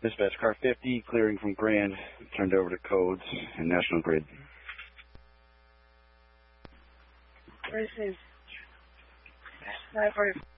Dispatch car 50, clearing from Grand, turned over to codes and National Grid. This is 545.